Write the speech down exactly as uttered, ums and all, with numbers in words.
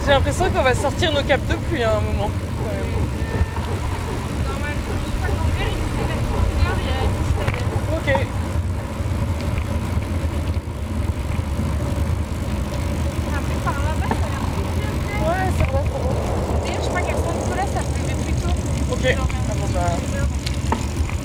J'ai l'impression qu'on va sortir nos capes de pluie à un moment. Ouais.